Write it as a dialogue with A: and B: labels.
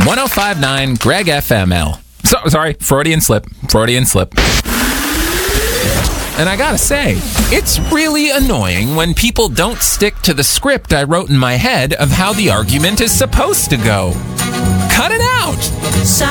A: 105.9 Greg FML. Sorry, Freudian slip. And I gotta say, it's really annoying when people don't stick to the script I wrote in my head of how the argument is supposed to go. Cut it out!